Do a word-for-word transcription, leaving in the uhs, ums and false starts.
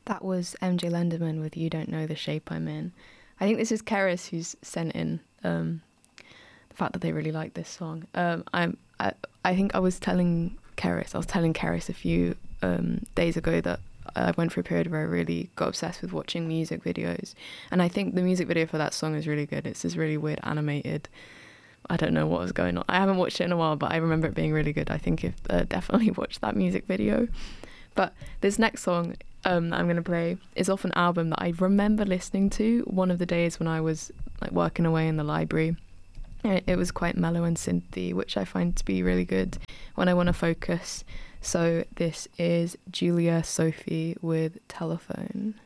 That was M J Lenderman with You Don't Know the Shape I'm In. I think this is Keris who's sent in um, the fact that they really like this song. Um, I'm, I, I think I was telling Keris, I was telling Keris a few um, days ago that I went through a period where I really got obsessed with watching music videos. And I think the music video for that song is really good. It's this really weird animated, I don't know what was going on. I haven't watched it in a while, but I remember it being really good. I think if uh, definitely watch that music video. But this next song um, that I'm going to play is off an album that I remember listening to one of the days when I was like working away in the library. It, it was quite mellow and synthy, which I find to be really good when I want to focus. So this is Julia Sophie with Telephone.